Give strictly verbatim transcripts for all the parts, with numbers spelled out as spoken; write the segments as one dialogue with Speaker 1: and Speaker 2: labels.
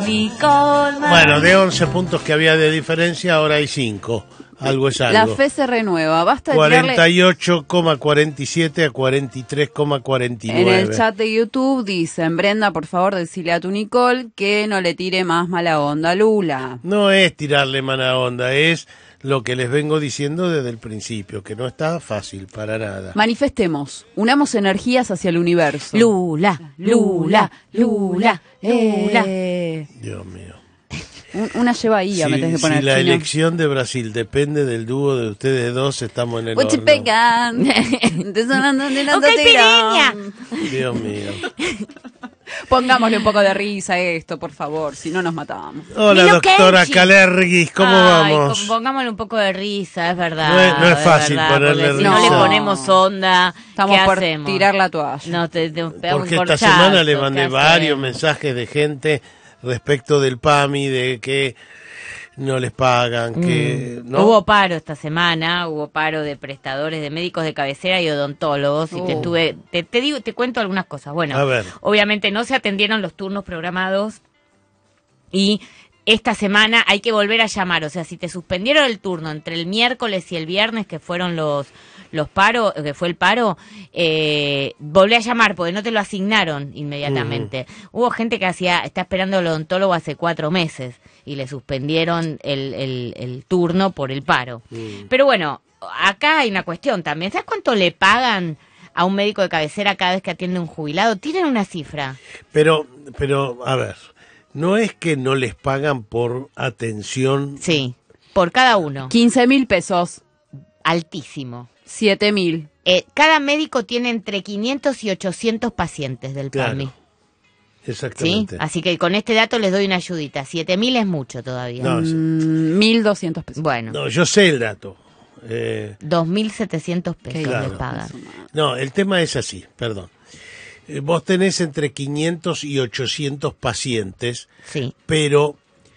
Speaker 1: Nicole.
Speaker 2: Bueno, de once puntos que había de diferencia, ahora hay cinco. Algo es algo.
Speaker 3: La fe se renueva. Basta de
Speaker 2: cuarenta y ocho coma cuarenta y siete a cuarenta y tres coma cuarenta y nueve.
Speaker 3: En el chat de YouTube dicen, Brenda, por favor, decile a tu Nicole que no le tire más mala onda a Lula.
Speaker 2: No es tirarle mala onda, es lo que les vengo diciendo desde el principio, que no está fácil para nada.
Speaker 3: Manifestemos, unamos energías hacia el universo.
Speaker 1: Lula, Lula, Lula, Lula.
Speaker 3: Eh.
Speaker 2: Dios mío.
Speaker 3: Un, una lleva ahí,
Speaker 2: Si,
Speaker 3: me tenés que poner
Speaker 2: si la
Speaker 3: chino.
Speaker 2: elección de Brasil depende del dúo de ustedes dos, estamos en el
Speaker 3: What you
Speaker 2: horno.
Speaker 3: pegan. Te sonando de la
Speaker 1: Ok,
Speaker 3: totera.
Speaker 2: Dios mío.
Speaker 3: Pongámosle un poco de risa a esto, por favor, si no nos matamos.
Speaker 2: Hola,
Speaker 1: Milo
Speaker 2: doctora
Speaker 1: Kenchi.
Speaker 2: Calergis, ¿cómo
Speaker 1: Ay,
Speaker 2: vamos?
Speaker 1: com- pongámosle un poco de risa, es verdad.
Speaker 2: No es- no es fácil
Speaker 1: verdad,
Speaker 2: ponerle
Speaker 1: porque si no
Speaker 3: risa.
Speaker 1: le ponemos onda,
Speaker 3: Estamos
Speaker 1: ¿qué
Speaker 3: por
Speaker 1: hacemos?
Speaker 3: tirar la toalla.
Speaker 1: No, te, te pegamos
Speaker 2: Porque
Speaker 1: un
Speaker 2: esta
Speaker 1: corchazo,
Speaker 2: semana le
Speaker 1: ¿qué
Speaker 2: mandé
Speaker 1: hacemos?
Speaker 2: varios mensajes de gente respecto del P A M I, de que no les pagan, que... ¿no?
Speaker 1: Hubo paro esta semana, hubo paro de prestadores, de médicos de cabecera y odontólogos, y te
Speaker 3: Oh.
Speaker 1: estuve, te, te digo, te cuento algunas cosas. Bueno,
Speaker 2: A ver.
Speaker 1: obviamente no se atendieron los turnos programados y esta semana hay que volver a llamar, o sea, si te suspendieron el turno entre el miércoles y el viernes, que fueron los los paros, que fue el paro, eh, volví a llamar porque no te lo asignaron inmediatamente. Hubo gente que hacía, está esperando al odontólogo hace cuatro meses y le suspendieron el, el, el turno por el paro.
Speaker 2: Mm.
Speaker 1: Pero bueno, acá hay una cuestión también. ¿Sabes cuánto le pagan a un médico de cabecera cada vez que atiende a un jubilado? Tienen una cifra.
Speaker 2: Pero, pero, a ver, no es que no les pagan por atención.
Speaker 1: Sí, por cada uno.
Speaker 3: quince mil pesos,
Speaker 1: Altísimo.
Speaker 3: siete mil.
Speaker 1: Eh, cada médico tiene entre quinientos y ochocientos pacientes del
Speaker 2: Claro,
Speaker 1: P A M I. ¿Sí?
Speaker 2: Exactamente.
Speaker 1: Así que con este dato les doy una ayudita. siete mil es mucho todavía.
Speaker 2: No, sí.
Speaker 3: Mm, mil doscientos pesos.
Speaker 1: Bueno,
Speaker 2: No, yo sé el dato. Eh,
Speaker 1: dos mil setecientos pesos
Speaker 2: Claro.
Speaker 1: les pagan.
Speaker 2: no, el tema es así, perdón. Eh, vos tenés entre quinientos y ochocientos pacientes,
Speaker 1: Sí.
Speaker 2: pero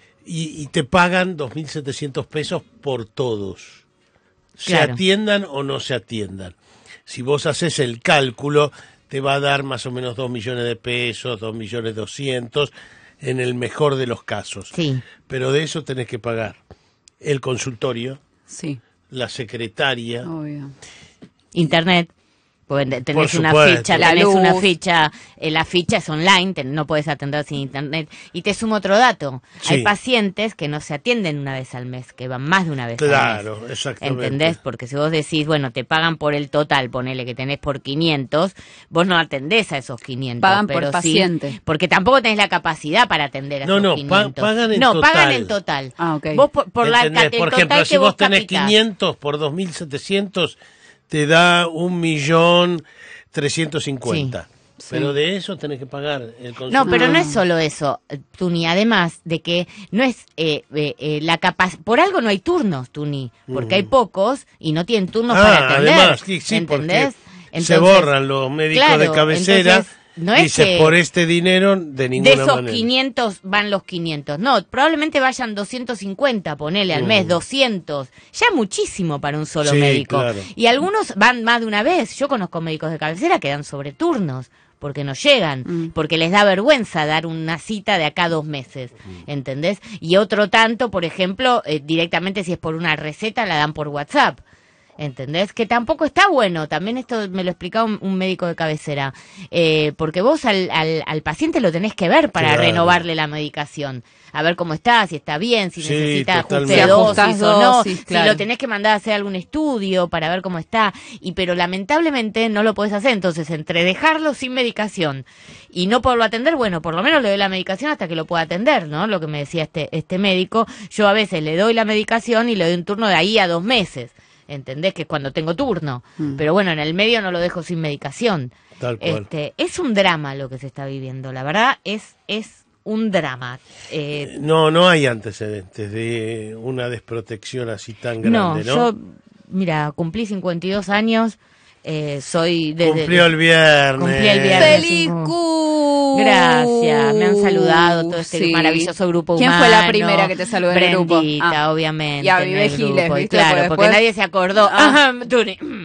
Speaker 2: y, y te pagan dos mil setecientos pesos por todos. Se
Speaker 1: Claro.
Speaker 2: atiendan o no se atiendan. Si vos haces el cálculo, te va a dar más o menos dos millones de pesos, dos millones doscientos, en el mejor de los casos.
Speaker 1: Sí.
Speaker 2: Pero de eso tenés que pagar el consultorio,
Speaker 3: Sí,
Speaker 2: la secretaria,
Speaker 3: obvio.
Speaker 1: Internet. Pues tenés
Speaker 2: Por
Speaker 1: una
Speaker 2: supuesto.
Speaker 1: ficha,
Speaker 3: La
Speaker 1: tenés
Speaker 3: luz.
Speaker 1: una ficha, eh, la ficha es online, te- no puedes atender sin internet. Y te sumo otro dato,
Speaker 2: Sí.
Speaker 1: hay pacientes que no se atienden una vez al mes, que van más de una vez al
Speaker 2: Claro,
Speaker 1: mes.
Speaker 2: exactamente.
Speaker 1: ¿Entendés? Porque si vos decís, bueno, te pagan por el total, ponele que tenés por quinientos, vos no atendés a esos quinientos.
Speaker 3: Pagan por
Speaker 1: pero sí,
Speaker 3: paciente.
Speaker 1: porque tampoco tenés la capacidad para atender a
Speaker 2: No,
Speaker 1: esos
Speaker 2: no, pa-
Speaker 1: quinientos.
Speaker 2: pagan en
Speaker 1: no,
Speaker 2: total.
Speaker 1: pagan en total.
Speaker 3: Ah, ok.
Speaker 1: Vos por, por la
Speaker 2: ¿Entendés?
Speaker 1: el
Speaker 2: Por
Speaker 1: total
Speaker 2: ejemplo,
Speaker 1: que
Speaker 2: si vos tenés
Speaker 1: capitás.
Speaker 2: quinientos por dos mil setecientos, te da un millón trescientos cincuenta.
Speaker 3: Sí.
Speaker 2: Pero de eso tenés que pagar el
Speaker 1: No,
Speaker 2: consultorio.
Speaker 1: pero no
Speaker 3: Ah.
Speaker 1: es solo eso, Tuni, además de que no es eh, eh, eh, la capacidad, por algo no hay turnos, Tuni, porque hay pocos y no tienen turnos
Speaker 2: Ah,
Speaker 1: para atender,
Speaker 2: además, sí, sí,
Speaker 1: ¿entendés?
Speaker 2: porque se borran los médicos
Speaker 1: claro,
Speaker 2: de cabecera,
Speaker 1: entonces, no es
Speaker 2: dice,
Speaker 1: que
Speaker 2: por este dinero, de
Speaker 1: de
Speaker 2: ninguna
Speaker 1: esos
Speaker 2: manera.
Speaker 1: quinientos van los quinientos, no, probablemente vayan doscientos cincuenta, ponele al
Speaker 2: Mm.
Speaker 1: mes, doscientos, ya muchísimo para un solo
Speaker 2: Sí,
Speaker 1: médico,
Speaker 2: claro.
Speaker 1: y algunos van más de una vez, yo conozco médicos de cabecera que dan sobreturnos, porque no llegan,
Speaker 3: Mm.
Speaker 1: porque les da vergüenza dar una cita de acá a dos meses, ¿entendés? Y otro tanto, por ejemplo, eh, directamente si es por una receta, la dan por WhatsApp, ¿entendés? Que tampoco está bueno, también esto me lo explicaba un, un médico de cabecera, eh, porque vos al, al, al paciente lo tenés que ver para
Speaker 2: Claro.
Speaker 1: renovarle la medicación, a ver cómo está, si está bien, si
Speaker 2: Sí,
Speaker 1: necesita ajuste
Speaker 2: totalmente.
Speaker 1: de
Speaker 3: Si ajustás
Speaker 1: dosis o no,
Speaker 3: dosis,
Speaker 1: si
Speaker 3: claro.
Speaker 1: lo tenés que mandar a hacer algún estudio para ver cómo está, y pero lamentablemente no lo podés hacer, entonces entre dejarlo sin medicación y no poderlo atender, bueno, por lo menos le doy la medicación hasta que lo pueda atender, ¿no? Lo que me decía este, este médico, yo a veces le doy la medicación y le doy un turno de ahí a dos meses, ¿entendés? Que es cuando tengo turno,
Speaker 3: Mm.
Speaker 1: pero bueno, en el medio no lo dejo sin medicación.
Speaker 2: Tal cual.
Speaker 1: Este, es un drama lo que se está viviendo, la verdad es, es un drama. Eh,
Speaker 2: No, no hay antecedentes de una desprotección así tan grande, ¿no?
Speaker 1: yo, mira, cumplí cincuenta y dos años, eh, soy desde...
Speaker 2: Cumplió el viernes.
Speaker 1: Cumplí el viernes.
Speaker 3: ¡Feliz
Speaker 1: como-
Speaker 3: cu!
Speaker 1: Gracias, me han saludado todo este
Speaker 3: Sí.
Speaker 1: maravilloso grupo
Speaker 3: ¿Quién
Speaker 1: humano.
Speaker 3: fue la primera que te saludó en el grupo?
Speaker 1: Brendita,
Speaker 3: Ah.
Speaker 1: obviamente.
Speaker 3: Y a
Speaker 1: en
Speaker 3: Vive
Speaker 1: el
Speaker 3: Giles,
Speaker 1: grupo, y
Speaker 3: ¿viste?
Speaker 1: claro,
Speaker 3: Porque
Speaker 1: porque
Speaker 3: después-
Speaker 1: nadie se acordó.
Speaker 3: Ah.
Speaker 1: Tuni,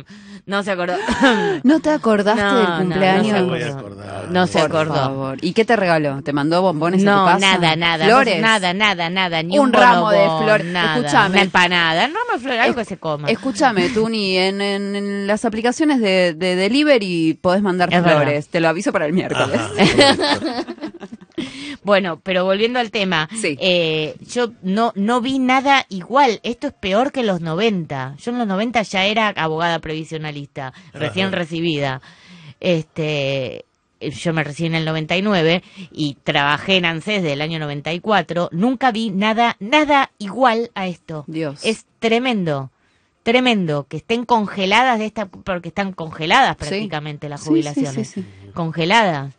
Speaker 1: No se acordó.
Speaker 3: ¿No te acordaste
Speaker 1: No,
Speaker 3: del
Speaker 1: no,
Speaker 3: cumpleaños?
Speaker 2: No se
Speaker 1: no
Speaker 2: voy a
Speaker 1: acordó.
Speaker 2: acordar.
Speaker 1: No se
Speaker 3: Por
Speaker 1: acordó.
Speaker 3: favor. ¿Y qué te regaló? ¿Te mandó bombones
Speaker 1: No,
Speaker 3: a tu casa?
Speaker 1: nada, nada.
Speaker 3: ¿Flores?
Speaker 1: Vos- Nada, nada, nada. Ni
Speaker 3: Un
Speaker 1: un,
Speaker 3: ramo de
Speaker 1: bonobón,
Speaker 3: flores.
Speaker 1: Nada.
Speaker 3: Escuchame.
Speaker 1: Una empanada. Un ramo de flores, algo que se coma.
Speaker 3: Escúchame, Tuni, en, en, en las aplicaciones de, de delivery podés mandar
Speaker 1: Es
Speaker 3: flores.
Speaker 1: verdad.
Speaker 3: Te lo aviso para el miércoles.
Speaker 2: Ajá, correcto.
Speaker 1: Bueno, pero volviendo al tema,
Speaker 3: Sí.
Speaker 1: eh, yo no no vi nada igual. Esto es peor que los noventa. Yo en los noventa ya era abogada previsionalista, recién
Speaker 2: Ajá.
Speaker 1: recibida. Este, yo me recibí en el noventa y nueve y trabajé en ANSES del año noventa y cuatro. Nunca vi nada nada igual a esto.
Speaker 3: Dios.
Speaker 1: Es tremendo. Tremendo que estén congeladas de esta porque están congeladas
Speaker 3: Sí.
Speaker 1: prácticamente las
Speaker 3: Sí,
Speaker 1: jubilaciones.
Speaker 3: sí, sí, sí.
Speaker 1: Congeladas.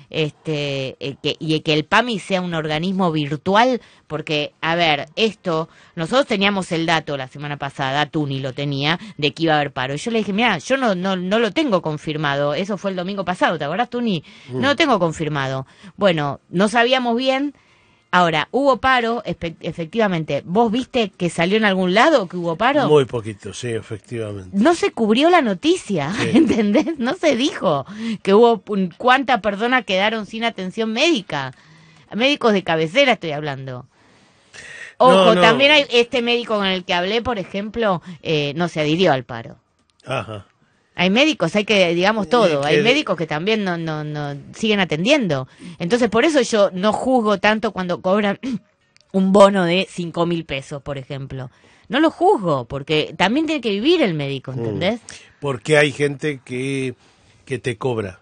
Speaker 1: Este eh, que, y que el PAMI sea un organismo virtual, porque, a ver, esto, nosotros teníamos el dato la semana pasada, Tuni lo tenía, de que iba a haber paro. Y yo le dije, mira, yo no, no, no lo tengo confirmado, eso fue el domingo pasado, ¿te acordás, Tuni? No lo tengo confirmado. Bueno, no sabíamos bien. Ahora, ¿hubo paro? Espe- efectivamente. ¿Vos viste que salió en algún lado que hubo paro?
Speaker 2: Muy poquito, sí, efectivamente.
Speaker 1: No se cubrió la noticia,
Speaker 2: Sí.
Speaker 1: ¿entendés? No se dijo que hubo un- cuántas personas quedaron sin atención médica. Médicos de cabecera estoy hablando. Ojo,
Speaker 2: No, no.
Speaker 1: también hay este médico con el que hablé, por ejemplo, eh, no se adhirió al paro.
Speaker 2: Ajá.
Speaker 1: Hay médicos, hay que, digamos todo,
Speaker 2: que-
Speaker 1: hay médicos que también no, no, no siguen atendiendo. Entonces, por eso yo no juzgo tanto cuando cobran un bono de cinco mil pesos, por ejemplo. No lo juzgo, porque también tiene que vivir el médico, ¿entendés?
Speaker 2: Porque hay gente que, que te cobra.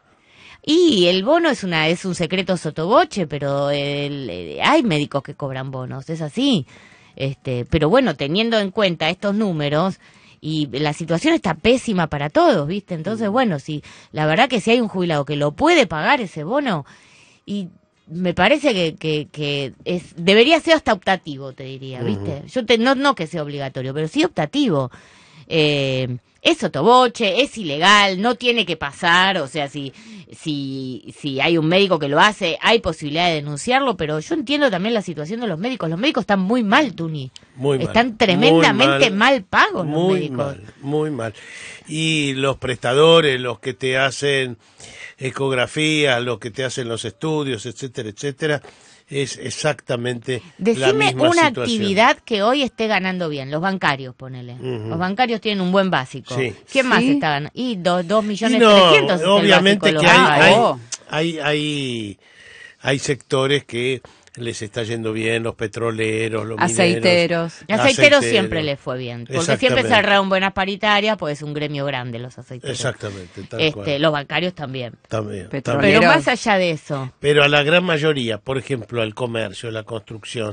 Speaker 1: Y el bono es una es un secreto sotoboche, pero el- eh, hay médicos que cobran bonos, es así. Este, pero bueno, teniendo en cuenta estos números y la situación está pésima para todos, ¿viste? Entonces, bueno, si la verdad que si hay un jubilado que lo puede pagar ese bono y me parece que, que, que es debería ser hasta optativo, te diría, ¿viste? Yo te, no no que sea obligatorio, pero sí optativo. Eh, es sotoboche, es ilegal, no tiene que pasar, o sea, si, si, si hay un médico que lo hace, hay posibilidad de denunciarlo, pero yo entiendo también la situación de los médicos. Los médicos están muy mal, Tuni.
Speaker 2: Muy mal.
Speaker 1: Están tremendamente
Speaker 2: Muy
Speaker 1: mal, pagos los
Speaker 2: Muy
Speaker 1: médicos.
Speaker 2: mal, muy mal. Y los prestadores, los que te hacen ecografías, los que te hacen los estudios, etcétera, etcétera, es exactamente la
Speaker 1: Decime
Speaker 2: misma
Speaker 1: una
Speaker 2: situación.
Speaker 1: actividad que hoy esté ganando bien. Los bancarios, ponele.
Speaker 2: Ujú.
Speaker 1: Los bancarios tienen un buen básico.
Speaker 2: Sí.
Speaker 1: ¿Quién más
Speaker 3: Sí.
Speaker 1: está ganando? Y dos, dos
Speaker 2: Y
Speaker 1: millones
Speaker 2: no,
Speaker 1: trescientos es el
Speaker 2: obviamente
Speaker 1: básico
Speaker 2: que
Speaker 1: de los
Speaker 2: hay, hay,
Speaker 1: bancarios.
Speaker 2: hay, hay, hay sectores que les está yendo bien, los petroleros, los
Speaker 3: Aceiteros.
Speaker 2: mineros.
Speaker 1: Los aceiteros siempre les fue bien, porque siempre
Speaker 2: Exactamente.
Speaker 1: cerraron buenas paritarias, pues es un gremio grande los aceiteros.
Speaker 2: Exactamente, tal
Speaker 1: Este,
Speaker 2: cual.
Speaker 1: los bancarios también.
Speaker 2: También,
Speaker 3: Petrolero.
Speaker 2: también.
Speaker 1: Pero
Speaker 3: Mineros.
Speaker 1: más allá de eso,
Speaker 2: Pero a la gran mayoría, por ejemplo, al comercio, la construcción,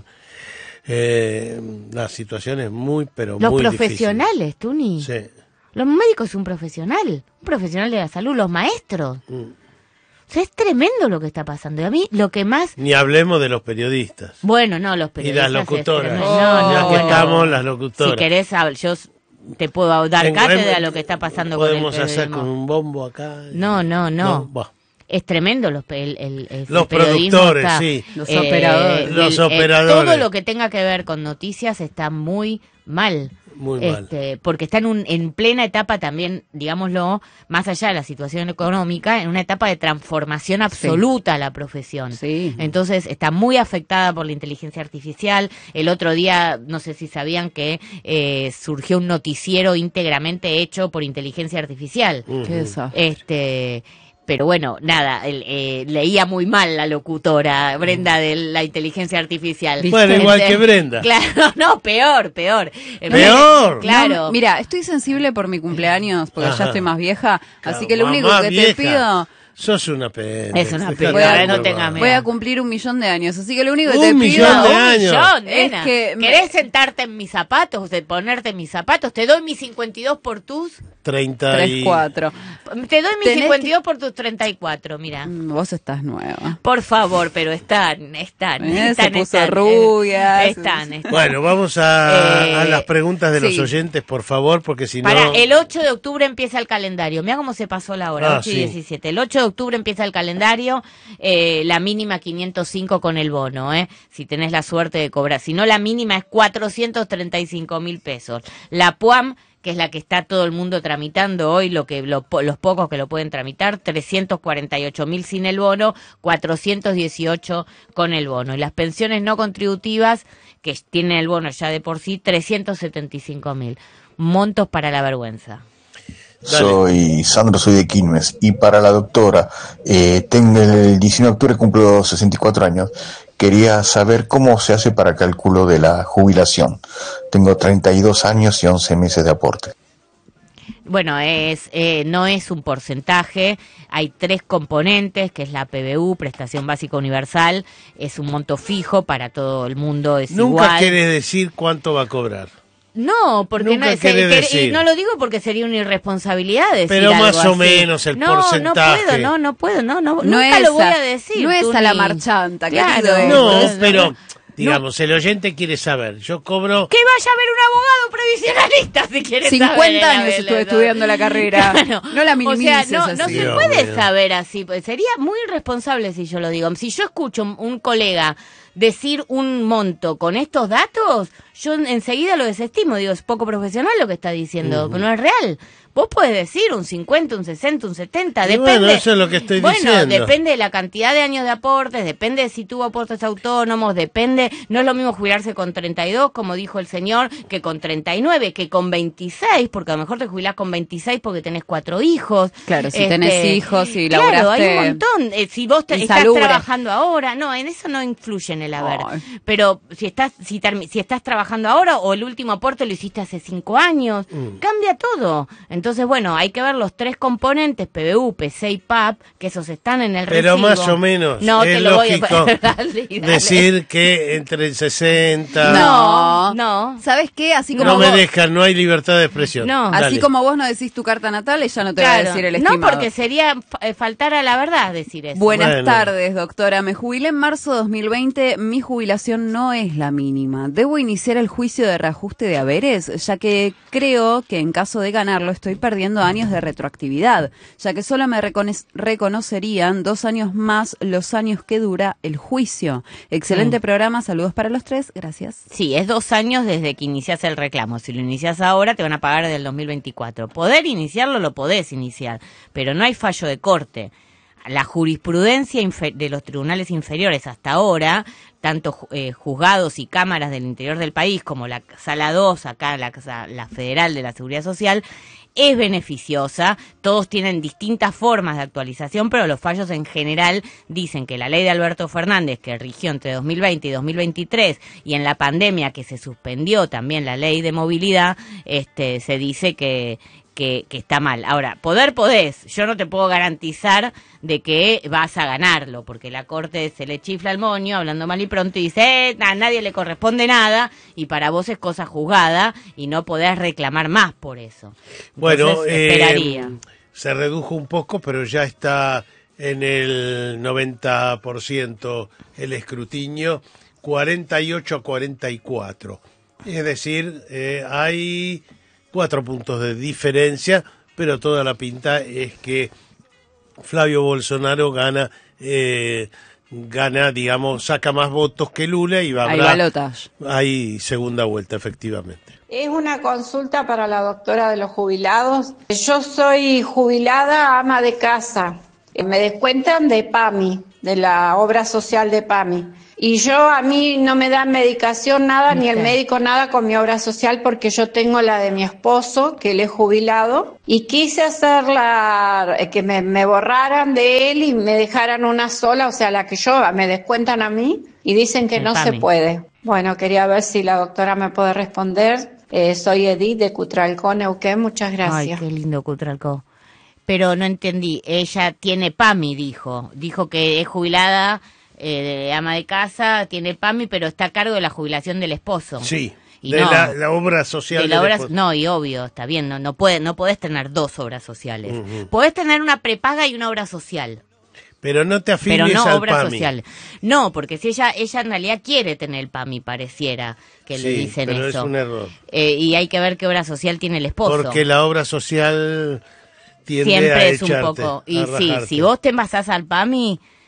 Speaker 2: eh, la situación es muy, pero
Speaker 1: los
Speaker 2: muy
Speaker 1: profesionales, Tuni.
Speaker 2: difícil. Sí.
Speaker 1: Los médicos es un profesional, un profesional de la salud, los maestros.
Speaker 2: Mm.
Speaker 1: O sea, es tremendo lo que está pasando. Y a mí lo que más...
Speaker 2: Ni hablemos de los periodistas.
Speaker 1: Bueno, no, los
Speaker 2: Y
Speaker 1: periodistas...
Speaker 2: las
Speaker 1: es
Speaker 2: locutoras.
Speaker 1: tremendo. No,
Speaker 2: ya
Speaker 1: no,
Speaker 2: que
Speaker 1: bueno.
Speaker 2: estamos, las locutoras.
Speaker 1: Si querés, hab- yo s- te puedo dar
Speaker 2: En-
Speaker 1: cátedra a
Speaker 2: en-
Speaker 1: lo que está pasando con el
Speaker 2: Podemos hacer
Speaker 1: periodismo.
Speaker 2: con un bombo acá.
Speaker 1: No, no, no.
Speaker 2: Buah.
Speaker 1: Es tremendo los, pe- el, el- el
Speaker 2: Los
Speaker 1: periodismo
Speaker 2: productores,
Speaker 1: está,
Speaker 2: sí.
Speaker 3: Los operadores.
Speaker 2: Los
Speaker 1: el- el-
Speaker 2: operadores.
Speaker 1: todo lo que tenga que ver con noticias está muy mal.
Speaker 2: Muy mal.
Speaker 1: Este, porque está en, un, en plena etapa también, digámoslo, más allá de la situación económica, en una etapa de transformación absoluta a la profesión.
Speaker 3: Sí.
Speaker 1: Entonces está muy afectada por la inteligencia artificial. El otro día, no sé si sabían que eh, surgió un noticiero íntegramente hecho por inteligencia artificial.
Speaker 2: Ujú.
Speaker 3: Qué desastre.
Speaker 1: Este, pero bueno, nada, el, eh, leía muy mal la locutora, Brenda, de la inteligencia artificial.
Speaker 2: Bueno, igual que Brenda.
Speaker 1: Claro, no, peor, peor. En vez de-
Speaker 2: Peor.
Speaker 1: Claro.
Speaker 3: No, mira, estoy sensible por mi cumpleaños, porque
Speaker 2: Ajá.
Speaker 3: ya estoy más vieja,
Speaker 2: Claro,
Speaker 3: así que lo único
Speaker 2: mamá
Speaker 3: que
Speaker 2: vieja,
Speaker 3: te pido...
Speaker 2: Sos una pena.
Speaker 1: Es una
Speaker 2: Dejate
Speaker 1: pena,
Speaker 2: de
Speaker 1: no
Speaker 2: broma.
Speaker 1: tengas miedo.
Speaker 3: Voy a cumplir un millón de años, así que lo único que
Speaker 2: Un
Speaker 3: te
Speaker 2: millón
Speaker 3: pido...
Speaker 2: de
Speaker 1: un
Speaker 2: años.
Speaker 1: millón,
Speaker 3: Es
Speaker 1: nena.
Speaker 3: que me-
Speaker 1: ¿Querés sentarte en mis zapatos, de ponerte en mis zapatos? Te doy mis cincuenta y dos por tus...
Speaker 2: treinta
Speaker 3: Tres,
Speaker 2: y...
Speaker 3: cuatro.
Speaker 1: Te doy mis
Speaker 3: Tenés
Speaker 1: cincuenta y dos por tus treinta y cuatro, mira.
Speaker 3: Mm, Vos estás nueva.
Speaker 1: Por favor, pero están, están,
Speaker 3: Eh,
Speaker 1: están,
Speaker 3: se puso
Speaker 1: están,
Speaker 3: rubias.
Speaker 1: eh, Están, están.
Speaker 2: Bueno, vamos a,
Speaker 1: Eh,
Speaker 2: a las preguntas de los
Speaker 3: sí.
Speaker 2: oyentes, por favor, porque si
Speaker 1: Para,
Speaker 2: no...
Speaker 1: el ocho de octubre empieza el calendario. Mira cómo se pasó la hora,
Speaker 2: Ah,
Speaker 1: ocho y
Speaker 2: sí.
Speaker 1: diecisiete. El ocho de octubre empieza el calendario, eh, la mínima quinientos cinco con el bono, ¿eh? Si tenés la suerte de cobrar. Si no, la mínima es cuatrocientos treinta y cinco mil pesos. La PUAM que es la que está todo el mundo tramitando hoy, lo que lo, los pocos que lo pueden tramitar, trescientos cuarenta y ocho mil sin el bono, cuatrocientos dieciocho con el bono. Y las pensiones no contributivas, que tienen el bono ya de por sí, trescientos setenta y cinco mil. Montos para la vergüenza.
Speaker 4: Dale. Soy Sandro, soy de Quilmes, y para la doctora, eh, tengo el diecinueve de octubre, cumplo sesenta y cuatro años. Quería saber cómo se hace para cálculo de la jubilación. Tengo treinta y dos años y once meses de aporte.
Speaker 1: Bueno, es eh, no es un porcentaje, hay tres componentes, que es la P B U, Prestación Básica Universal, es un monto fijo para todo el mundo, es
Speaker 2: Nunca
Speaker 1: igual.
Speaker 2: quiere decir cuánto va a cobrar.
Speaker 1: No, porque
Speaker 2: Nunca
Speaker 1: no,
Speaker 2: quiere
Speaker 1: se,
Speaker 2: decir.
Speaker 1: y no lo digo porque sería una irresponsabilidad decir
Speaker 2: Pero
Speaker 1: algo
Speaker 2: más o
Speaker 1: así.
Speaker 2: menos el
Speaker 1: no,
Speaker 2: porcentaje.
Speaker 1: No puedo, no, no puedo, no, no,
Speaker 3: No
Speaker 1: nunca
Speaker 3: es
Speaker 1: lo voy
Speaker 3: a-
Speaker 1: a decir.
Speaker 3: no es a la
Speaker 1: Tuni.
Speaker 3: marchanta,
Speaker 1: Claro.
Speaker 3: querido.
Speaker 2: No,
Speaker 3: Eso es-
Speaker 2: pero, digamos, el oyente quiere saber. Yo cobro...
Speaker 1: Que vaya a ver un abogado previsionalista si quiere saber.
Speaker 3: cincuenta
Speaker 1: el-
Speaker 3: años
Speaker 1: el-
Speaker 3: estuve
Speaker 1: el-
Speaker 3: estudiando la carrera.
Speaker 1: Claro.
Speaker 3: No la
Speaker 1: O
Speaker 3: minimices
Speaker 1: sea, no, no
Speaker 3: así.
Speaker 1: se
Speaker 2: Dios
Speaker 1: puede
Speaker 2: mío.
Speaker 1: saber así. pues, Sería muy irresponsable si yo lo digo. Si yo escucho un, un colega decir un monto con estos datos, yo enseguida lo desestimo. Digo, es poco profesional lo que está diciendo, que no es real. Vos podés decir un cincuenta, un sesenta, un setenta,
Speaker 2: Y
Speaker 1: depende.
Speaker 2: bueno, eso es lo que estoy
Speaker 1: bueno,
Speaker 2: diciendo.
Speaker 1: depende de la cantidad de años de aportes, depende de si tuvo aportes autónomos, depende, no es lo mismo jubilarse con treinta y dos, como dijo el señor, que con treinta y nueve, que con veintiséis, porque a lo mejor te jubilás con veintiséis porque tenés cuatro hijos.
Speaker 3: Claro, si
Speaker 1: Este,
Speaker 3: tenés hijos y
Speaker 1: Claro,
Speaker 3: laburaste
Speaker 1: hay un montón. Eh, si vos te- estás
Speaker 3: insalubre.
Speaker 1: trabajando ahora, no, en eso no influye en el haber.
Speaker 3: Ay.
Speaker 1: Pero si estás si, termi- si estás trabajando ahora o el último aporte lo hiciste hace cinco años,
Speaker 2: Mm.
Speaker 1: cambia todo. Entonces, bueno, hay que ver los tres componentes, P B U, P C y P A P, que esos están en el
Speaker 2: Pero
Speaker 1: recibo.
Speaker 2: más o menos
Speaker 1: No,
Speaker 2: es
Speaker 1: te lo voy a
Speaker 2: lógico
Speaker 1: Dale, dale.
Speaker 2: decir que entre el sesenta...
Speaker 3: No,
Speaker 1: no.
Speaker 3: ¿Sabes qué? Así como
Speaker 2: No me
Speaker 3: vos,
Speaker 2: dejan, no hay libertad de expresión.
Speaker 1: No.
Speaker 3: así
Speaker 2: Dale.
Speaker 3: como vos no decís tu carta natal, ella no te va a
Speaker 1: Claro.
Speaker 3: decir el
Speaker 1: No,
Speaker 3: estimado.
Speaker 1: porque sería fa- eh, faltar a la verdad decir eso.
Speaker 3: Buenas
Speaker 2: Bueno.
Speaker 3: tardes, doctora. Me jubilé en marzo de dos mil veinte. Mi jubilación no es la mínima. ¿Debo iniciar el juicio de reajuste de haberes? Ya que creo que en caso de ganarlo estoy perdiendo años de retroactividad, ya que solo me recono- reconocerían dos años más los años que dura el juicio. Excelente programa. Saludos para los tres. Gracias.
Speaker 1: Sí, es dos años desde que inicias el reclamo. Si lo inicias ahora, te van a pagar desde el dos mil veinticuatro. Poder iniciarlo, lo podés iniciar, pero no hay fallo de corte. La jurisprudencia infe- de los tribunales inferiores hasta ahora, tanto ju- eh, juzgados y cámaras del interior del país, como la Sala dos, acá la, casa- la Federal de la Seguridad Social, es beneficiosa. Todos tienen distintas formas de actualización, pero los fallos en general dicen que la ley de Alberto Fernández, que rigió entre dos mil veinte y dos mil veintitrés, y en la pandemia que se suspendió también la ley de movilidad, este, se dice que Que, que está mal. Ahora, poder podés, yo no te puedo garantizar de que vas a ganarlo, porque la Corte se le chifla al moño, hablando mal y pronto, y dice, eh, a nadie le corresponde nada, y para vos es cosa juzgada, y no podés reclamar más por eso.
Speaker 2: Bueno,
Speaker 1: Entonces,
Speaker 2: eh,
Speaker 1: esperaría.
Speaker 2: se redujo un poco, pero ya está en el noventa por ciento el escrutinio, cuarenta y ocho a cuarenta y cuatro. Es decir, eh, hay cuatro puntos de diferencia, pero toda la pinta es que Flavio Bolsonaro gana, eh, gana, digamos, saca más votos que Lula y va a
Speaker 3: Hay balotaje.
Speaker 2: hay segunda vuelta, efectivamente.
Speaker 5: Es una consulta para la doctora de los jubilados. Yo soy jubilada ama de casa. Me descuentan de PAMI, de la obra social de PAMI. Y yo, a mí no me dan medicación nada, ni el médico nada con mi obra social, porque yo tengo la de mi esposo, que él es jubilado, y quise hacer la, que me, me borraran de él y me dejaran una sola, o sea, la que yo, me descuentan a mí, y dicen que
Speaker 1: El
Speaker 5: no se
Speaker 1: PAMI.
Speaker 5: puede. Bueno, quería ver si la doctora me puede responder. Eh, soy Edith de Cutralcó, Neuquén, muchas gracias.
Speaker 1: Ay, qué lindo Cutralcó. Pero no entendí, ella tiene PAMI, dijo. Dijo que es jubilada, eh, de ama de casa, tiene PAMI, pero está a cargo de la jubilación del esposo.
Speaker 2: Sí,
Speaker 1: Y
Speaker 2: de
Speaker 1: no,
Speaker 2: la, la obra social.
Speaker 1: de la
Speaker 2: del
Speaker 1: obra-
Speaker 2: esposo.
Speaker 1: no, y obvio, está bien, no, no, puede, no podés tener dos obras sociales.
Speaker 2: Ujú.
Speaker 1: Podés tener una prepaga y una obra social,
Speaker 2: Pero no te
Speaker 1: pero
Speaker 2: afilies
Speaker 1: no
Speaker 2: al
Speaker 1: obra
Speaker 2: PAMI.
Speaker 1: social. No, porque si ella ella en realidad quiere tener el PAMI, pareciera que le
Speaker 2: Sí,
Speaker 1: dicen
Speaker 2: pero
Speaker 1: eso.
Speaker 2: es un error.
Speaker 1: Eh, y hay que ver qué obra social tiene el esposo.
Speaker 2: Porque la obra social tiende a
Speaker 1: Siempre es un
Speaker 2: echarte,
Speaker 1: poco.
Speaker 2: a
Speaker 1: Y sí,
Speaker 2: rajarte.
Speaker 1: si vos te envasás al PAMI,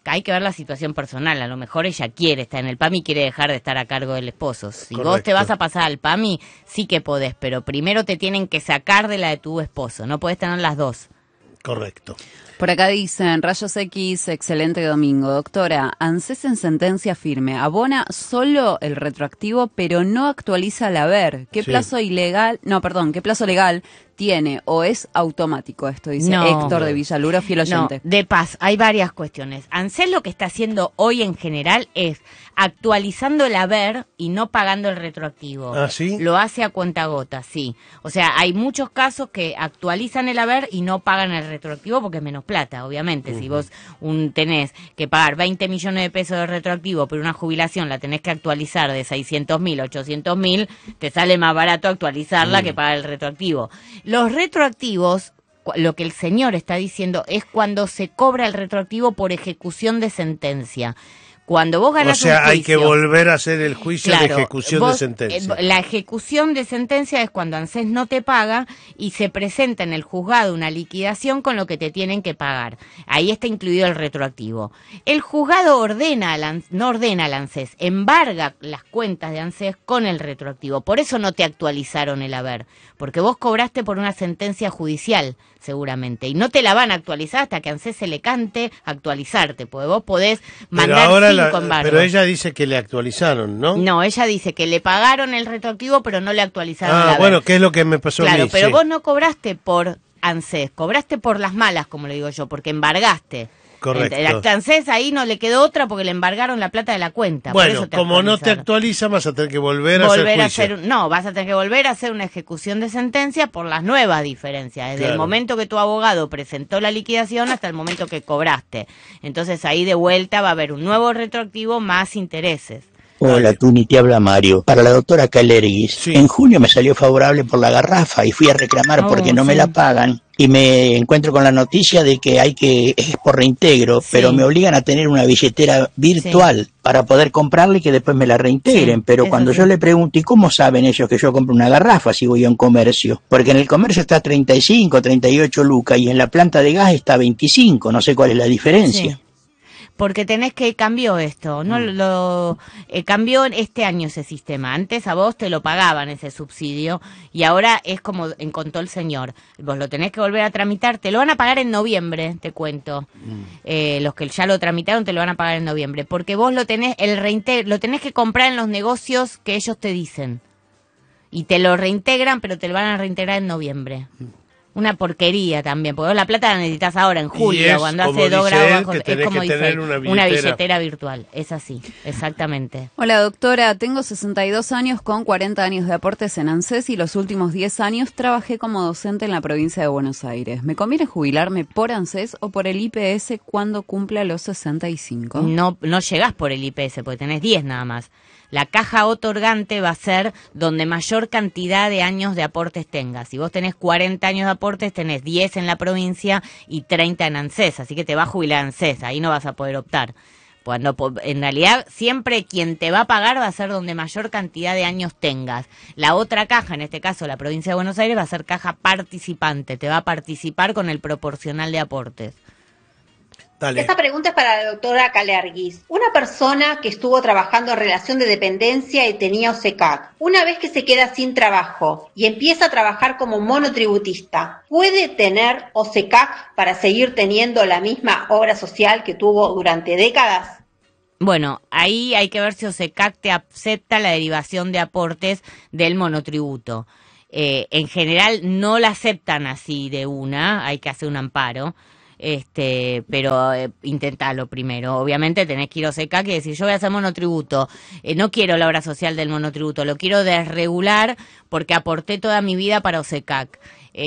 Speaker 1: hay que ver la situación personal. A lo mejor ella quiere estar en el PAMI y quiere dejar de estar a cargo del esposo. Si
Speaker 2: Correcto.
Speaker 1: vos te vas a pasar al PAMI, sí que podés, pero primero te tienen que sacar de la de tu esposo. No podés tener las dos.
Speaker 2: Correcto.
Speaker 3: Por acá dicen, Rayos X, excelente domingo. Doctora, ANSES en sentencia firme, abona solo el retroactivo, pero no actualiza el haber. ¿Qué
Speaker 2: Sí.
Speaker 3: plazo ilegal, no, perdón, qué plazo legal tiene o es automático esto? Dice
Speaker 1: No.
Speaker 3: Héctor de Villaluro, fiel oyente.
Speaker 1: No, de paz, hay varias cuestiones. ANSES lo que está haciendo hoy en general es actualizando el haber y no pagando el retroactivo.
Speaker 2: ¿Ah, sí?
Speaker 1: Lo hace a cuentagotas, sí. O sea, hay muchos casos que actualizan el haber y no pagan el retroactivo porque es menos plata, obviamente. Uh-huh. Si vos un, tenés que pagar veinte millones de pesos de retroactivo, pero una jubilación la tenés que actualizar de seiscientos mil, ochocientos mil, te sale más barato actualizarla uh-huh. que pagar el retroactivo. Los retroactivos, lo que el señor está diciendo es cuando se cobra el retroactivo por ejecución de sentencia. Cuando vos ganás
Speaker 2: o sea,
Speaker 1: un juicio,
Speaker 2: hay que volver a hacer el juicio
Speaker 1: claro,
Speaker 2: de ejecución
Speaker 1: vos,
Speaker 2: de sentencia.
Speaker 1: Eh, la ejecución de sentencia es cuando ANSES no te paga y se presenta en el juzgado una liquidación con lo que te tienen que pagar. Ahí está incluido el retroactivo. El juzgado ordena al, no ordena al ANSES, embarga las cuentas de ANSES con el retroactivo. Por eso no te actualizaron el haber, porque vos cobraste por una sentencia judicial, seguramente, y no te la van a actualizar hasta que ANSES se le cante actualizarte, porque vos podés mandar
Speaker 2: Pero, ahora
Speaker 1: cinco
Speaker 2: la,
Speaker 1: embargos.
Speaker 2: pero ella dice que le actualizaron, ¿no?
Speaker 1: No, ella dice que le pagaron el retroactivo, pero no le actualizaron
Speaker 2: Ah,
Speaker 1: el haber.
Speaker 2: bueno, ¿qué es lo que me pasó
Speaker 1: claro,
Speaker 2: a mí?
Speaker 1: pero
Speaker 2: Sí.
Speaker 1: vos no cobraste por ANSES, cobraste por las malas, como le digo yo, porque embargaste.
Speaker 2: Correcto.
Speaker 1: El ANSES ahí no le quedó otra porque le embargaron la plata de la cuenta. Por
Speaker 2: Bueno,
Speaker 1: eso te
Speaker 2: como no te
Speaker 1: actualizaron.
Speaker 2: actualiza, vas a tener que volver a
Speaker 1: volver a
Speaker 2: hacer juicio.
Speaker 1: hacer, no, vas a tener que volver a hacer una ejecución de sentencia por las nuevas diferencias, desde
Speaker 2: Claro.
Speaker 1: el momento que tu abogado presentó la liquidación hasta el momento que cobraste. Entonces ahí de vuelta va a haber un nuevo retroactivo más intereses.
Speaker 6: Hola, Tuni, te habla Mario. Para la doctora Calergis,
Speaker 2: Sí.
Speaker 6: en junio me salió favorable por la garrafa y fui a reclamar
Speaker 1: Oh,
Speaker 6: porque no
Speaker 1: sí.
Speaker 6: me la pagan y me encuentro con la noticia de que hay que, es por reintegro,
Speaker 1: Sí.
Speaker 6: pero me obligan a tener una billetera virtual
Speaker 1: Sí.
Speaker 6: para poder comprarle y que después me la reintegren.
Speaker 1: Sí,
Speaker 6: pero
Speaker 1: eso
Speaker 6: cuando
Speaker 1: sí.
Speaker 6: yo le pregunto, ¿y cómo saben ellos que yo compro una garrafa si voy a un comercio? Porque en el comercio está treinta y cinco, treinta y ocho lucas y en la planta de gas está veinticinco, no sé cuál es la diferencia.
Speaker 1: Sí. Porque tenés que cambió esto, no lo eh, cambió este año ese sistema. Antes a vos te lo pagaban ese subsidio y ahora es como contó el señor. Vos lo tenés que volver a tramitar, te lo van a pagar en noviembre, te cuento. Mm. Eh, los que ya lo tramitaron te lo van a pagar en noviembre, porque vos lo tenés el reintegro, lo tenés que comprar en los negocios que ellos te dicen. Y te lo reintegran, pero te lo van a reintegrar en noviembre. Mm. Una porquería también, porque vos la plata la necesitas ahora, en julio, cuando hace dos grados bajo. Es como dice él, una, una billetera virtual. Es así, exactamente.
Speaker 3: Hola, doctora. Tengo sesenta y dos años con cuarenta años de aportes en ANSES y los últimos diez años trabajé como docente en la provincia de Buenos Aires. ¿Me conviene jubilarme por ANSES o por el I P S cuando cumpla los sesenta y cinco?
Speaker 1: No, no llegás por el I P S, porque tenés diez nada más. La caja otorgante va a ser donde mayor cantidad de años de aportes tengas. Si vos tenés cuarenta años de aportes, tenés diez en la provincia y treinta en ANSES, así que te va a jubilar ANSES, ahí no vas a poder optar. Cuando, en realidad, siempre quien te va a pagar va a ser donde mayor cantidad de años tengas. La otra caja, en este caso la provincia de Buenos Aires, va a ser caja participante, te va a participar con el proporcional de aportes.
Speaker 2: Dale.
Speaker 7: Esta pregunta es para la doctora Calergis. Una persona que estuvo trabajando en relación de dependencia y tenía OSECAC, una vez que se queda sin trabajo y empieza a trabajar como monotributista, ¿puede tener OSECAC para seguir teniendo la misma obra social que tuvo durante décadas?
Speaker 1: Bueno, ahí hay que ver si OSECAC te acepta la derivación de aportes del monotributo. Eh, en general no la aceptan así de una, hay que hacer un amparo. Este, pero eh, intentalo primero. Obviamente tenés que ir a OSECAC y decir, yo voy a hacer monotributo, eh, no quiero la obra social del monotributo, lo quiero desregular porque aporté toda mi vida para OSECAC.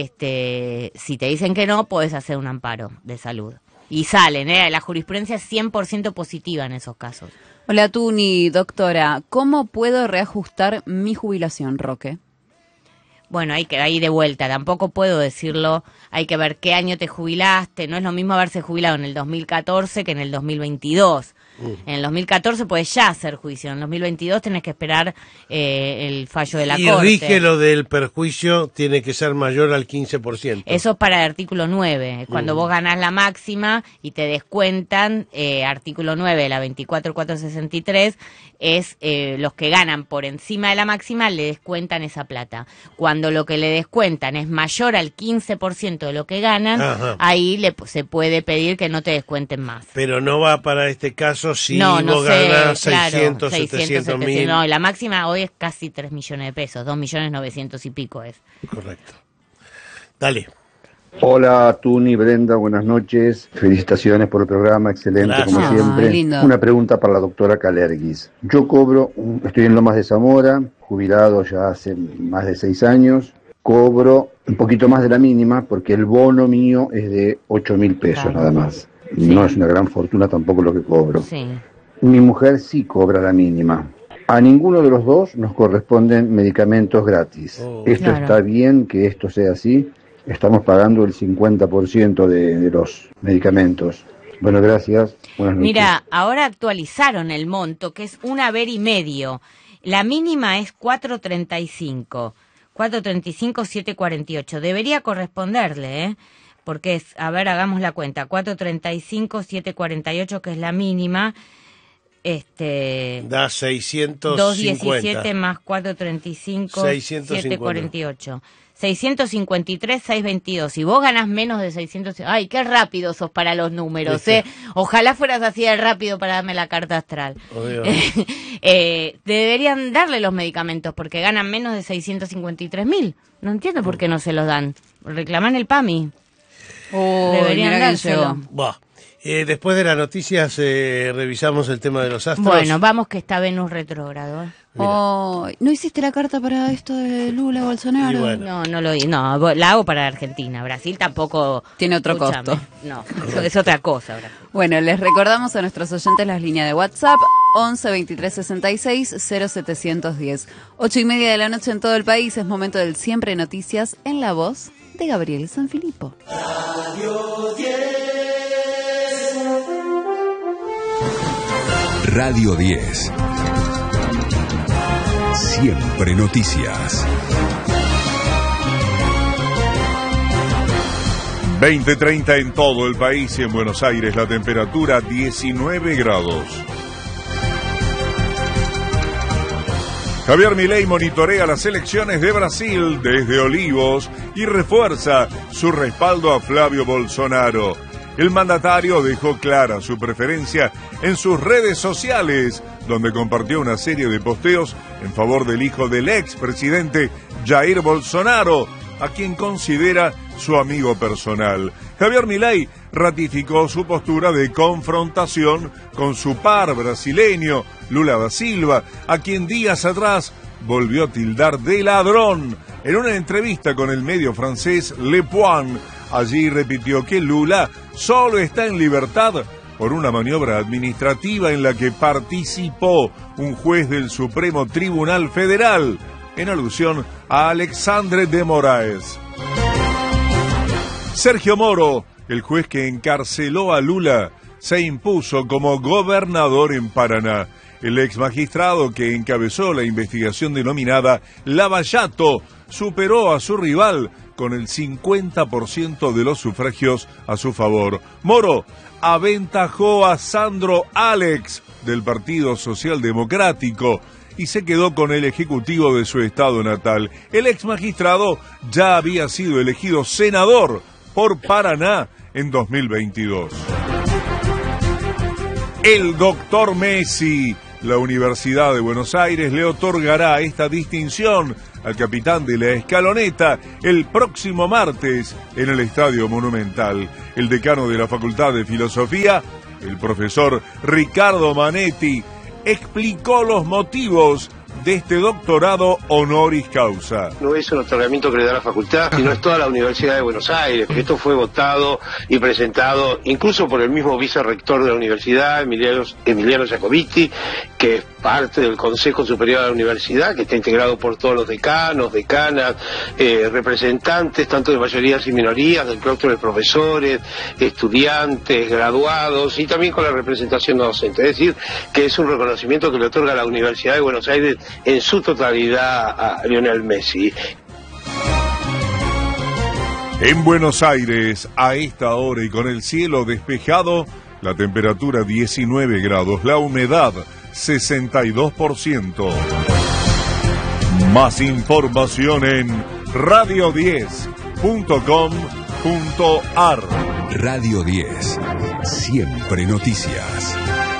Speaker 1: Este, si te dicen que no, podés hacer un amparo de salud. Y salen, ¿eh? La jurisprudencia es cien por ciento positiva en esos casos.
Speaker 3: Hola, Tuni, doctora. ¿Cómo puedo reajustar mi jubilación, Roque?
Speaker 1: Bueno, hay que ahí de vuelta, tampoco puedo decirlo, hay que ver qué año te jubilaste, no es lo mismo haberse jubilado en el dos mil catorce que en el dos mil veintidós. En el dos mil catorce podés ya hacer juicio, en el dos mil veintidós tenés que esperar eh, el fallo de la
Speaker 2: y
Speaker 1: Corte.
Speaker 2: Y rige lo del perjuicio, tiene que ser mayor al quince por ciento.
Speaker 1: Eso es para el artículo nueve, cuando
Speaker 2: Mm.
Speaker 1: vos ganás la máxima y te descuentan, eh, artículo nueve de la veinticuatro mil cuatrocientos sesenta y tres, es eh, los que ganan por encima de la máxima le descuentan esa plata. Cuando lo que le descuentan es mayor al quince por ciento de lo que ganan,
Speaker 2: Ajá.
Speaker 1: ahí le, se puede pedir que no te descuenten más.
Speaker 2: Pero no va para este caso si
Speaker 1: no, no
Speaker 2: vos
Speaker 1: sé,
Speaker 2: ganás
Speaker 1: claro,
Speaker 2: seiscientos, setecientos mil.
Speaker 1: No, y la máxima hoy es casi tres millones de pesos, dos millones novecientos y pico es.
Speaker 2: Correcto. Dale.
Speaker 8: Hola, Tuni, Brenda, buenas noches. Felicitaciones por el programa, excelente
Speaker 2: Gracias.
Speaker 8: como siempre.
Speaker 3: Ay, lindo.
Speaker 8: Una pregunta para la doctora Calerguis. Yo cobro, un- estoy en Lomas de Zamora, jubilado ya hace más de seis años. Cobro un poquito más de la mínima porque el bono mío es de ocho mil pesos
Speaker 1: Claro.
Speaker 8: nada más.
Speaker 1: Sí.
Speaker 8: No es una gran fortuna tampoco lo que cobro.
Speaker 1: Sí.
Speaker 8: Mi mujer sí cobra la mínima. A ninguno de los dos nos corresponden medicamentos gratis.
Speaker 2: Oh.
Speaker 8: ¿Esto
Speaker 1: Claro.
Speaker 8: está bien que esto sea así? Estamos pagando el cincuenta por ciento de, de los medicamentos. Bueno, gracias. Buenas noches.
Speaker 1: Mira, ahora actualizaron el monto, que es un haber y medio. La mínima es cuatro treinta y cinco. cuatro treinta y cinco, siete cuarenta y ocho. Debería corresponderle, ¿eh? Porque es, a ver, hagamos la cuenta. cuatro treinta y cinco, siete cuarenta y ocho, que es la mínima. Este...
Speaker 2: Da seiscientos
Speaker 1: dos
Speaker 2: cincuenta.
Speaker 1: diecisiete más cuatro treinta y cinco,
Speaker 2: seiscientos cincuenta.
Speaker 1: siete cuarenta y ocho. seiscientos cincuenta y tres, seiscientos veintidós. Si vos ganás menos de seiscientos... Ay, qué rápido sos para los números,
Speaker 2: ¿Viste?
Speaker 1: ¿eh? Ojalá fueras así de rápido para darme la carta astral.
Speaker 2: Obvio.
Speaker 1: eh, deberían darle los medicamentos porque ganan menos de seiscientos cincuenta y tres mil. No entiendo por qué no se los dan. Reclaman el P A M I.
Speaker 3: Oh,
Speaker 1: Deberían
Speaker 3: mirá quién
Speaker 1: dárselo.
Speaker 3: llegó.
Speaker 2: Buah. Eh, después de las noticias eh, revisamos el tema de los astros.
Speaker 1: Bueno, vamos que está Venus retrógrado. ¿eh?
Speaker 2: Mira.
Speaker 3: Oh, ¿no hiciste la carta para esto de Lula Bolsonaro?
Speaker 2: Y bueno.
Speaker 1: No, no lo no, vo- la hago para Argentina. Brasil tampoco
Speaker 3: Tiene otro
Speaker 1: escúchame.
Speaker 3: costo.
Speaker 1: No, eso es otra cosa ahora.
Speaker 3: Bueno, les recordamos a nuestros oyentes las líneas de WhatsApp once veintitrés sesenta y seis cero setecientos diez. Ocho y media de la noche en todo el país. Es momento del Siempre Noticias en la voz de Gabriel Sanfilippo.
Speaker 9: Radio diez. Siempre noticias.
Speaker 10: veinte treinta en todo el país y en Buenos Aires la temperatura diecinueve grados. Javier Milei monitorea las elecciones de Brasil desde Olivos y refuerza su respaldo a Flavio Bolsonaro. El mandatario dejó clara su preferencia en sus redes sociales, donde compartió una serie de posteos en favor del hijo del expresidente Jair Bolsonaro, a quien considera su amigo personal. Javier Milei ratificó su postura de confrontación con su par brasileño, Lula da Silva, a quien días atrás volvió a tildar de ladrón. En una entrevista con el medio francés Le Point, allí repitió que Lula solo está en libertad por una maniobra administrativa en la que participó un juez del Supremo Tribunal Federal, en alusión a Alexandre de Moraes. Sergio Moro, el juez que encarceló a Lula, se impuso como gobernador en Paraná. El ex magistrado que encabezó la investigación denominada Lavallato superó a su rival con el cincuenta por ciento de los sufragios a su favor. Moro aventajó a Sandro Alex del Partido Socialdemocrático y se quedó con el ejecutivo de su estado natal. El ex magistrado ya había sido elegido senador por Paraná en dos mil veintidós. El doctor Messi. La Universidad de Buenos Aires le otorgará esta distinción al capitán de la Escaloneta el próximo martes en el Estadio Monumental. El decano de la Facultad de Filosofía, el profesor Ricardo Manetti, explicó los motivos de este doctorado honoris causa.
Speaker 11: No es un otorgamiento que le da la facultad, sino es toda la Universidad de Buenos Aires. Esto fue votado y presentado incluso por el mismo vicerrector de la universidad, Emiliano, Emiliano Jacobiti, que parte del Consejo Superior de la Universidad, que está integrado por todos los decanos, decanas, eh, representantes tanto de mayorías y minorías, del claustro de profesores, estudiantes, graduados, y también con la representación docente. Es decir, que es un reconocimiento que le otorga la Universidad de Buenos Aires en su totalidad a Lionel Messi.
Speaker 10: En Buenos Aires, a esta hora y con el cielo despejado, la temperatura diecinueve grados, la humedad sesenta y dos por ciento. Más información en radio diez punto com punto ar.
Speaker 9: Radio diez, siempre noticias.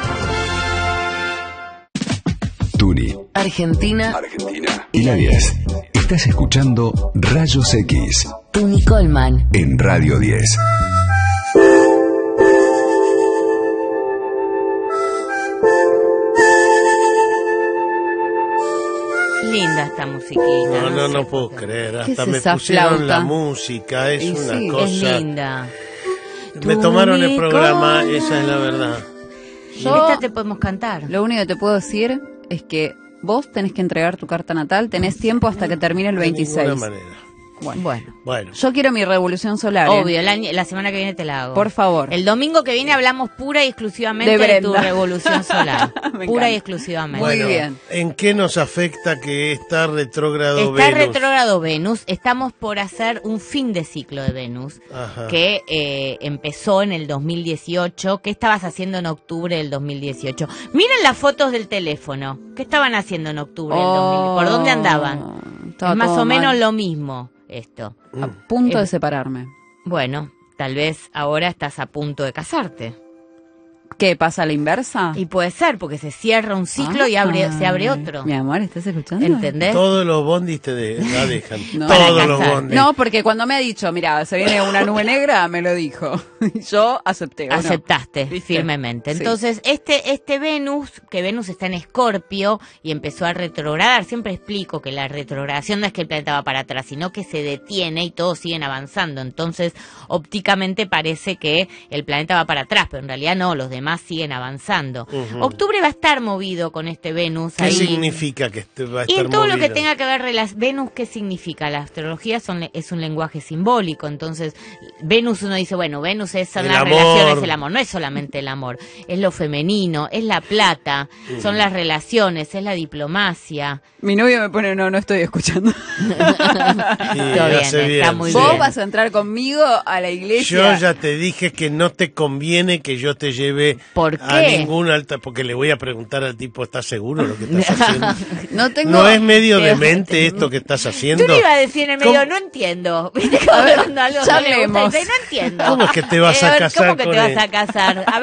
Speaker 9: Tuni,
Speaker 12: Argentina,
Speaker 9: Argentina y la diez. Estás escuchando Rayos X.
Speaker 12: Tuni Colman
Speaker 9: en Radio diez.
Speaker 1: Linda esta musiquita.
Speaker 2: No, no, no puedo creer. Hasta me pusieron flauta? La música. Es y una sí, cosa.
Speaker 1: Es linda.
Speaker 2: Me tomaron el programa, esa es la verdad.
Speaker 3: Yo,
Speaker 1: esta te podemos cantar.
Speaker 3: Lo único que te puedo decir es que vos tenés que entregar tu carta natal, tenés tiempo hasta que termine el veintiséis.
Speaker 2: De ninguna manera.
Speaker 3: Bueno.
Speaker 1: bueno,
Speaker 2: bueno.
Speaker 3: Yo quiero mi revolución solar.
Speaker 1: Obvio,
Speaker 3: ¿eh?
Speaker 1: la, la semana que viene te la hago.
Speaker 3: Por favor.
Speaker 1: El domingo que viene hablamos pura y exclusivamente de, de tu revolución solar. Pura encanta. y exclusivamente.
Speaker 3: Muy
Speaker 2: bueno,
Speaker 3: bien.
Speaker 2: ¿En qué nos afecta que está retrógrado
Speaker 1: está
Speaker 2: Venus?
Speaker 1: Está retrógrado Venus. Estamos por hacer un fin de ciclo de Venus. Ajá. Que eh, empezó en el dos mil dieciocho. ¿Qué estabas haciendo en octubre del dos mil dieciocho? Miren las fotos del teléfono. ¿Qué estaban haciendo en octubre oh, del dos mil dieciocho? ¿Por dónde andaban? Es más o menos mal. Lo mismo. Esto.
Speaker 3: A punto eh, de separarme.
Speaker 1: Bueno, tal vez ahora estás a punto de casarte.
Speaker 3: ¿Qué pasa a la inversa?
Speaker 1: Y puede ser, porque se cierra un ciclo ah, y abre, se abre otro.
Speaker 3: Mi amor, ¿estás escuchando?
Speaker 1: ¿Entendés?
Speaker 2: Todos los bondis te de, la dejan.
Speaker 3: No.
Speaker 2: Todos los bondis.
Speaker 3: No, porque cuando me ha dicho, mira, se viene una nube negra, me lo dijo. Yo acepté.
Speaker 1: Aceptaste
Speaker 3: no?
Speaker 1: firmemente.
Speaker 3: Sí.
Speaker 1: Entonces, este este Venus, que Venus está en Escorpio y empezó a retrogradar. Siempre explico que la retrogradación no es que el planeta va para atrás, sino que se detiene y todos siguen avanzando. Entonces, ópticamente parece que el planeta va para atrás, pero en realidad no, los demás siguen avanzando. Uh-huh. Octubre va a estar movido con este Venus.
Speaker 2: ¿Qué
Speaker 1: ahí.
Speaker 2: significa que este va a estar
Speaker 1: movido? Y en todo
Speaker 2: movido?
Speaker 1: Lo que tenga que ver las Venus, ¿qué significa? La astrología son, es un lenguaje simbólico. Entonces, Venus, uno dice, bueno, Venus es, son
Speaker 2: el
Speaker 1: las
Speaker 2: amor.
Speaker 1: relaciones, el amor. No es solamente el amor, es lo femenino, es la plata, uh-huh. son las relaciones, es la diplomacia.
Speaker 3: Mi novio me pone, no, no estoy escuchando.
Speaker 2: Sí,
Speaker 1: todo bien, está
Speaker 2: bien,
Speaker 1: muy
Speaker 3: Vos
Speaker 1: bien.
Speaker 3: vas a entrar conmigo a la iglesia.
Speaker 2: Yo ya te dije que no te conviene que yo te lleve
Speaker 1: ¿Por
Speaker 2: a
Speaker 1: qué?
Speaker 2: ningún alta, porque le voy a preguntar al tipo, ¿estás seguro lo que estás haciendo?
Speaker 3: no, tengo...
Speaker 2: ¿No es medio demente esto que estás haciendo?
Speaker 1: Tú le ibas a decir en el medio, no entiendo. ¿Viste? Como
Speaker 3: A ver,
Speaker 1: cuando algo
Speaker 3: charlemos.
Speaker 1: no, le gusta, no entiendo.
Speaker 2: ¿Cómo es que te vas
Speaker 1: eh,
Speaker 2: a casar
Speaker 1: ¿Cómo que
Speaker 2: con
Speaker 1: te vas
Speaker 2: él?
Speaker 1: a casar? A